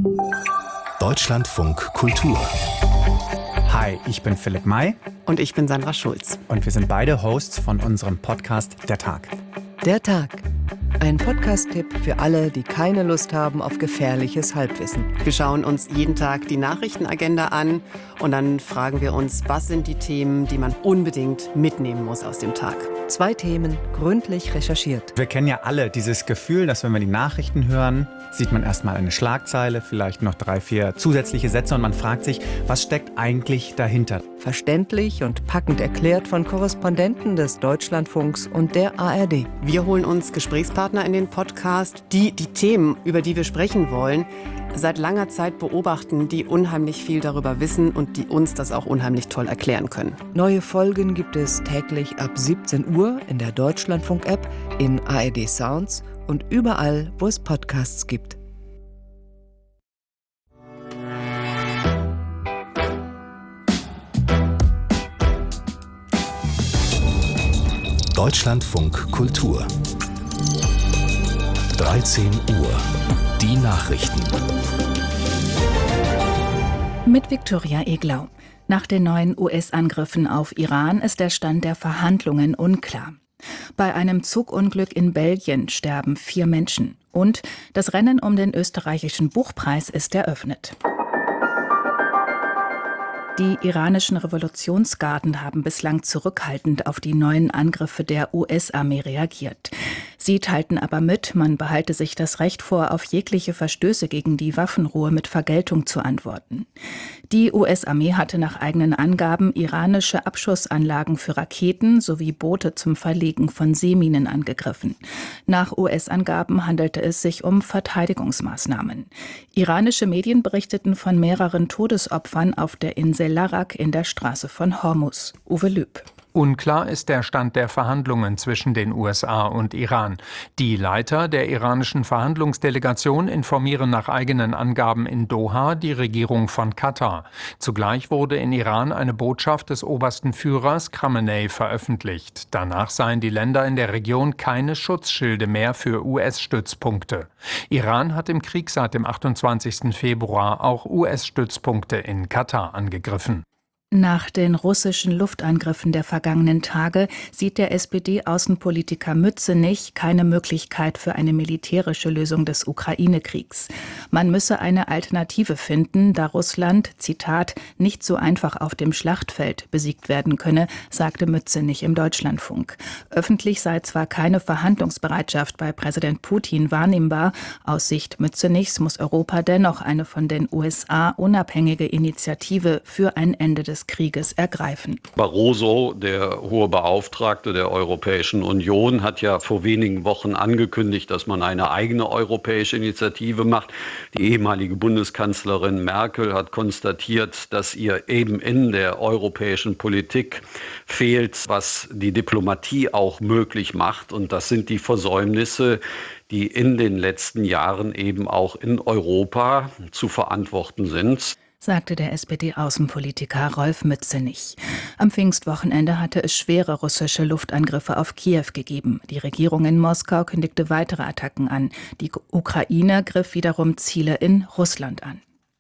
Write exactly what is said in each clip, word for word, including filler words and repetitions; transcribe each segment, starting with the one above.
Deutschlandfunk Kultur. Hi, ich bin Philipp May. Und ich bin Sandra Schulz. Und wir sind beide Hosts von unserem Podcast Der Tag. Der Tag. Ein Podcast-Tipp für alle, die keine Lust haben auf gefährliches Halbwissen. Wir schauen uns jeden Tag die Nachrichtenagenda an und dann fragen wir uns, was sind die Themen, die man unbedingt mitnehmen muss aus dem Tag. Zwei Themen, gründlich recherchiert. Wir kennen ja alle dieses Gefühl, dass wenn wir die Nachrichten hören, sieht man erstmal eine Schlagzeile, vielleicht noch drei, vier zusätzliche Sätze und man fragt sich, was steckt eigentlich dahinter? Verständlich und packend erklärt von Korrespondenten des Deutschlandfunks und der A R D. Wir holen uns Gesprächspartner in den Podcast, die die Themen, über die wir sprechen wollen, seit langer Zeit beobachten, die unheimlich viel darüber wissen und die uns das auch unheimlich toll erklären können. Neue Folgen gibt es täglich ab siebzehn Uhr in der Deutschlandfunk-App, in A R D Sounds und überall, wo es Podcasts gibt. Deutschlandfunk Kultur. dreizehn Uhr. Die Nachrichten. Mit Viktoria Eglau. Nach den neuen U S-Angriffen auf Iran ist der Stand der Verhandlungen unklar. Bei einem Zugunglück in Belgien sterben vier Menschen. Und das Rennen um den österreichischen Buchpreis ist eröffnet. Die iranischen Revolutionsgarden haben bislang zurückhaltend auf die neuen Angriffe der U S-Armee reagiert. Sie teilten aber mit, man behalte sich das Recht vor, auf jegliche Verstöße gegen die Waffenruhe mit Vergeltung zu antworten. Die U S-Armee hatte nach eigenen Angaben iranische Abschussanlagen für Raketen sowie Boote zum Verlegen von Seeminen angegriffen. Nach U S-Angaben handelte es sich um Verteidigungsmaßnahmen. Iranische Medien berichteten von mehreren Todesopfern auf der Insel Larak in der Straße von Hormuz. Uwe Lüb. Unklar ist der Stand der Verhandlungen zwischen den U S A und Iran. Die Leiter der iranischen Verhandlungsdelegation informieren nach eigenen Angaben in Doha die Regierung von Katar. Zugleich wurde in Iran eine Botschaft des obersten Führers Khamenei veröffentlicht. Danach seien die Länder in der Region keine Schutzschilde mehr für U S-Stützpunkte. Iran hat im Krieg seit dem achtundzwanzigsten Februar auch U S-Stützpunkte in Katar angegriffen. Nach den russischen Luftangriffen der vergangenen Tage sieht der S P D-Außenpolitiker Mützenich keine Möglichkeit für eine militärische Lösung des Ukraine-Kriegs. Man müsse eine Alternative finden, da Russland, Zitat, nicht so einfach auf dem Schlachtfeld besiegt werden könne, sagte Mützenich im Deutschlandfunk. Öffentlich sei zwar keine Verhandlungsbereitschaft bei Präsident Putin wahrnehmbar, aus Sicht Mützenichs muss Europa dennoch eine von den U S A unabhängige Initiative für ein Ende des Krieges ergreifen. Barroso, der hohe Beauftragte der Europäischen Union, hat ja vor wenigen Wochen angekündigt, dass man eine eigene europäische Initiative macht. Die ehemalige Bundeskanzlerin Merkel hat konstatiert, dass ihr eben in der europäischen Politik fehlt, was die Diplomatie auch möglich macht. Und das sind die Versäumnisse, die in den letzten Jahren eben auch in Europa zu verantworten sind, sagte der S P D-Außenpolitiker Rolf Mützenich. Am Pfingstwochenende hatte es schwere russische Luftangriffe auf Kiew gegeben. Die Regierung in Moskau kündigte weitere Attacken an. Die Ukraine griff wiederum Ziele in Russland an.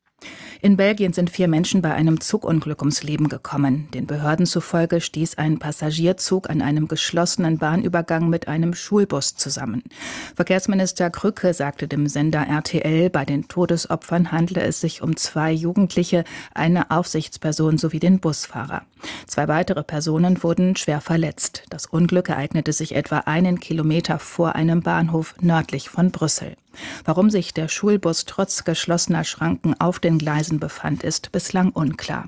In Belgien sind vier Menschen bei einem Zugunglück ums Leben gekommen. Den Behörden zufolge stieß ein Passagierzug an einem geschlossenen Bahnübergang mit einem Schulbus zusammen. Verkehrsminister Krücke sagte dem Sender R T L, bei den Todesopfern handle es sich um zwei Jugendliche, eine Aufsichtsperson sowie den Busfahrer. Zwei weitere Personen wurden schwer verletzt. Das Unglück ereignete sich etwa einen Kilometer vor einem Bahnhof nördlich von Brüssel. Warum sich der Schulbus trotz geschlossener Schranken auf den Gleisen befand, ist bislang unklar.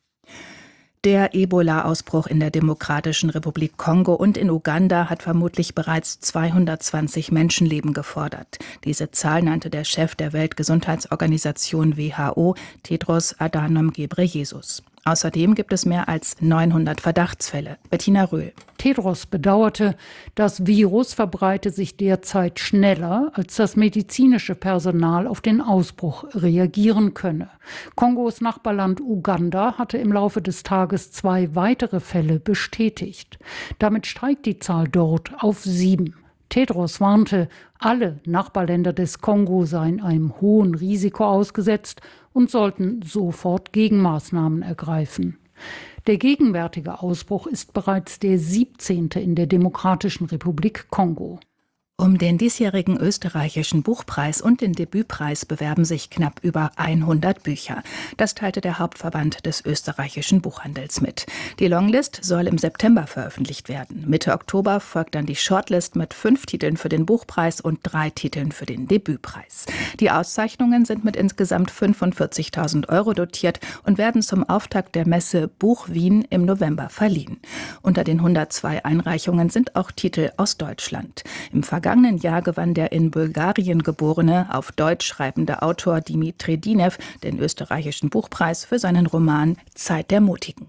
Der Ebola-Ausbruch in der Demokratischen Republik Kongo und in Uganda hat vermutlich bereits zweihundertzwanzig Menschenleben gefordert. Diese Zahl nannte der Chef der Weltgesundheitsorganisation W H O, Tedros Adhanom Ghebreyesus. Außerdem gibt es mehr als neunhundert Verdachtsfälle. Bettina Röhl. Tedros bedauerte, das Virus verbreite sich derzeit schneller, als das medizinische Personal auf den Ausbruch reagieren könne. Kongos Nachbarland Uganda hatte im Laufe des Tages zwei weitere Fälle bestätigt. Damit steigt die Zahl dort auf sieben. Tedros warnte, alle Nachbarländer des Kongo seien einem hohen Risiko ausgesetzt und sollten sofort Gegenmaßnahmen ergreifen. Der gegenwärtige Ausbruch ist bereits der siebzehnte in der Demokratischen Republik Kongo. Um den diesjährigen österreichischen Buchpreis und den Debütpreis bewerben sich knapp über hundert Bücher. Das teilte der Hauptverband des österreichischen Buchhandels mit. Die Longlist soll im September veröffentlicht werden. Mitte Oktober folgt dann die Shortlist mit fünf Titeln für den Buchpreis und drei Titeln für den Debütpreis. Die Auszeichnungen sind mit insgesamt fünfundvierzigtausend Euro dotiert und werden zum Auftakt der Messe Buch Wien im November verliehen. Unter den hundertzwei Einreichungen sind auch Titel aus Deutschland. Im Im vergangenen Jahr gewann der in Bulgarien geborene, auf Deutsch schreibende Autor Dimitri Dinev den österreichischen Buchpreis für seinen Roman Zeit der Mutigen.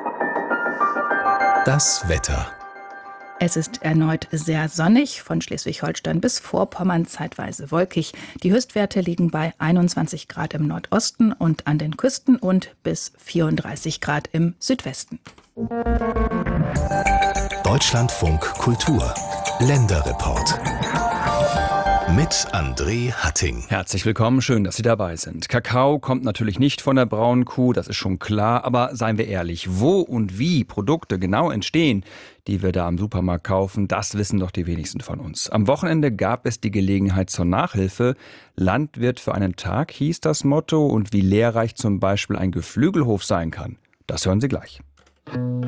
Das Wetter. Es ist erneut sehr sonnig, von Schleswig-Holstein bis Vorpommern zeitweise wolkig. Die Höchstwerte liegen bei einundzwanzig Grad im Nordosten und an den Küsten und bis vierunddreißig Grad im Südwesten. Deutschlandfunk Kultur. Länderreport. Mit André Hatting. Herzlich willkommen, schön, dass Sie dabei sind. Kakao kommt natürlich nicht von der braunen Kuh, das ist schon klar. Aber seien wir ehrlich, wo und wie Produkte genau entstehen, die wir da am Supermarkt kaufen, das wissen doch die wenigsten von uns. Am Wochenende gab es die Gelegenheit zur Nachhilfe. Landwirt für einen Tag hieß das Motto. Und wie lehrreich zum Beispiel ein Geflügelhof sein kann, das hören Sie gleich.